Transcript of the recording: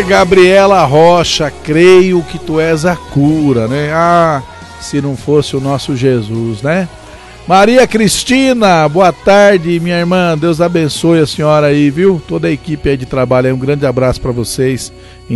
Gabriela Rocha, creio que tu és a cura, né? Ah, se não fosse o nosso Jesus, né? Maria Cristina, boa tarde, minha irmã, Deus abençoe a senhora aí, viu? Toda a equipe aí de trabalho aí, um grande abraço para vocês.